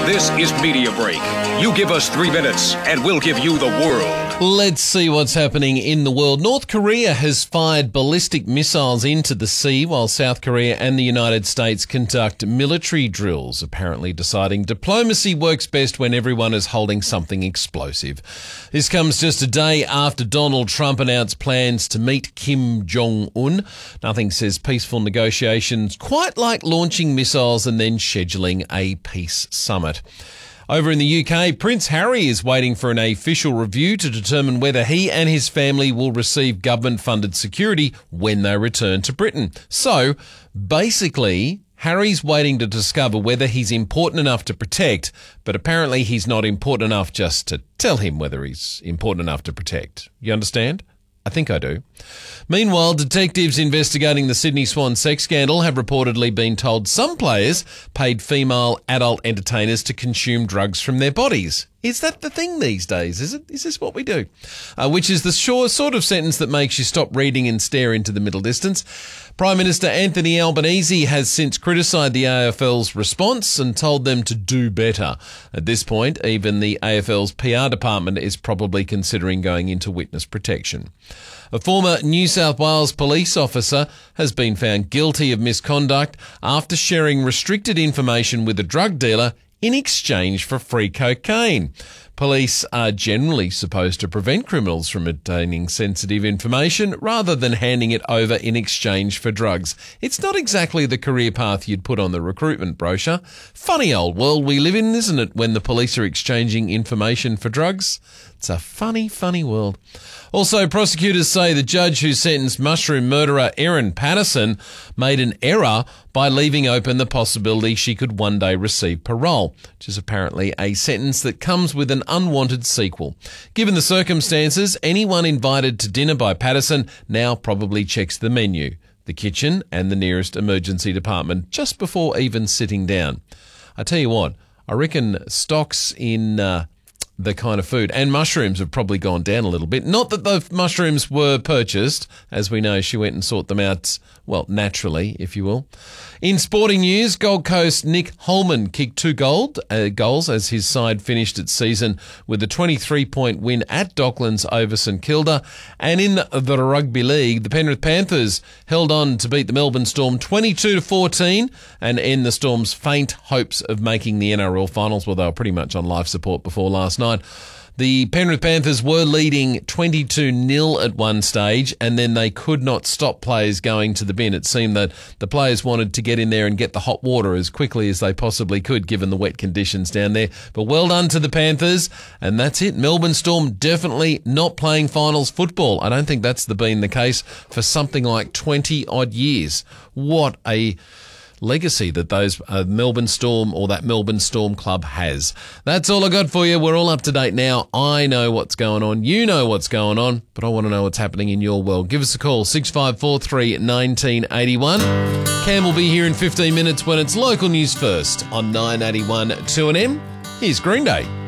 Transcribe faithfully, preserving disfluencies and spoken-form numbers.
This is Media Break. You give us three minutes and we'll give you the world. Let's see what's happening in the world. North Korea has fired ballistic missiles into the sea while South Korea and the United States conduct military drills, apparently deciding diplomacy works best when everyone is holding something explosive. This comes just a day after Donald Trump announced plans to meet Kim Jong-un. Nothing says peaceful negotiations quite like launching missiles and then scheduling a peace summit. Over in the U K, Prince Harry is waiting for an official review to determine whether he and his family will receive government-funded security when they return to Britain. So, basically, Harry's waiting to discover whether he's important enough to protect, but apparently he's not important enough just to tell him whether he's important enough to protect. You understand? I think I do. Meanwhile, detectives investigating the Sydney Swan sex scandal have reportedly been told some players paid female adult entertainers to consume drugs from their bodies. Is that the thing these days, is it? Is this what we do? Uh, which is the sure sort of sentence that makes you stop reading and stare into the middle distance. Prime Minister Anthony Albanese has since criticised the A F L's response and told them to do better. At this point, even the A F L's P R department is probably considering going into witness protection. A former New South Wales police officer has been found guilty of misconduct after sharing restricted information with a drug dealer in exchange for free cocaine. Police are generally supposed to prevent criminals from obtaining sensitive information rather than handing it over in exchange for drugs. It's not exactly the career path you'd put on the recruitment brochure. Funny old world we live in, isn't it, when the police are exchanging information for drugs? It's a funny, funny world. Also, prosecutors say the judge who sentenced mushroom murderer Erin Patterson made an error by leaving open the possibility she could one day receive parole, which is apparently a sentence that comes with an unwanted sequel. Given the circumstances, anyone invited to dinner by Patterson now probably checks the menu, the kitchen and the nearest emergency department just before even sitting down. I tell you what, I reckon stocks in uh, the kind of food and mushrooms have probably gone down a little bit. Not that the mushrooms were purchased. As we know, she went and sought them out, well, naturally, if you will. In sporting news, Gold Coast Nick Holman kicked two gold, uh, goals as his side finished its season with a twenty-three point win at Docklands over St Kilda. And in the rugby league, the Penrith Panthers held on to beat the Melbourne Storm twenty-two to fourteen and end the Storm's faint hopes of making the N R L finals. Well, they were pretty much on life support before last night. The Penrith Panthers were leading twenty-two nil at one stage, and then they could not stop players going to the bin. It seemed that the players wanted to get in there and get the hot water as quickly as they possibly could, given the wet conditions down there. But well done to the Panthers, and that's it. Melbourne Storm definitely not playing finals football. I don't think that's the, been the case for something like twenty-odd years. What a legacy that those uh, Melbourne Storm or that Melbourne Storm club has. That's all I got for you. We're all up to date now. I know what's going on. You know what's going on, but I want to know what's happening in your world. Give us a call, six five four three, one nine eight one. Cam will be here in fifteen minutes when it's local news first on nine eighty-one two N M. Here's Green Day.